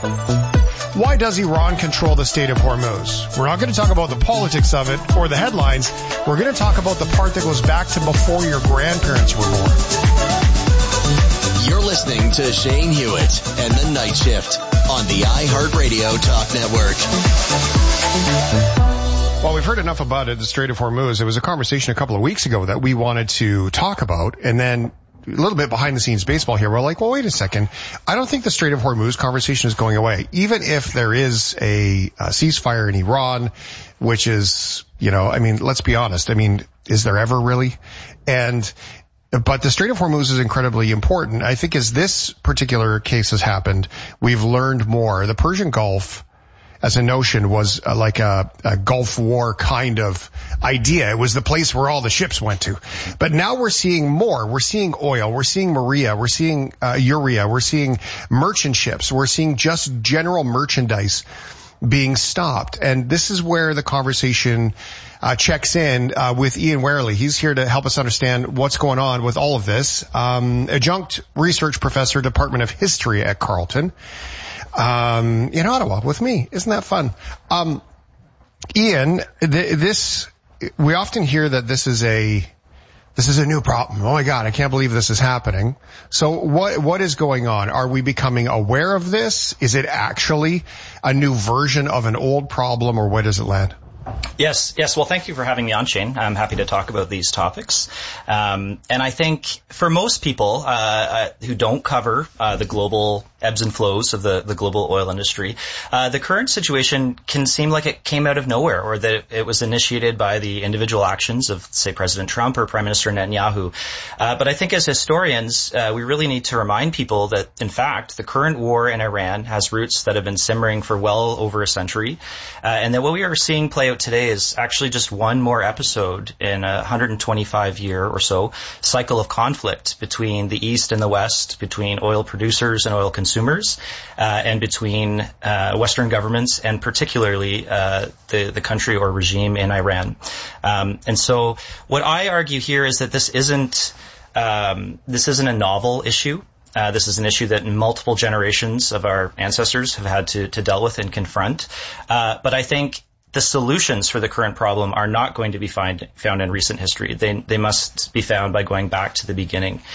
Why does Iran control the Strait of Hormuz? We're not going to talk about the politics of it or the headlines. We're going to talk about the part that goes back to before your grandparents were born. You're listening to Shane Hewitt and The Night Shift on the iHeartRadio Talk Network. Well, we've heard enough about it, the Strait of Hormuz. It was a conversation a couple of weeks ago that we wanted to talk about, and then a little bit behind the scenes baseball here. We're like, well, wait a second. I don't think the Strait of Hormuz conversation is going away. Even if there is a ceasefire in Iran, which is, let's be honest. Is there ever really? But the Strait of Hormuz is incredibly important. I think as this particular case has happened, we've learned more. The Persian Gulf as a notion was like a Gulf War kind of idea. It was the place where all the ships went to. But now we're seeing more. We're seeing oil. We're seeing Maria. We're seeing urea. We're seeing merchant ships. We're seeing just general merchandise being stopped. And this is where the conversation checks in with Ian Werley. He's here to help us understand what's going on with all of this. Adjunct research professor, Department of History at Carleton. In Ottawa with me. Isn't that fun? Ian, we often hear that this is a new problem. Oh my God, I can't believe this is happening. So what is going on? Are we becoming aware of this? Is it actually a new version of an old problem, or where does it land? Yes. Well, thank you for having me on, Shane. I'm happy to talk about these topics. And I think for most people who don't cover the global ebbs and flows of the global oil industry, the current situation can seem like it came out of nowhere, or that it was initiated by the individual actions of, say, President Trump or Prime Minister Netanyahu. But I think as historians, we really need to remind people that, in fact, the current war in Iran has roots that have been simmering for well over a century, and that what we are seeing play out today is actually just one more episode in a 125-year or so cycle of conflict between the East and the West, between oil producers and oil consumers, and between Western governments and particularly the country or regime in Iran. And so what I argue here is that this isn't a novel issue. This is an issue that multiple generations of our ancestors have had to deal with and confront. But I think the solutions for the current problem are not going to be found in recent history. They must be found by going back to the beginning.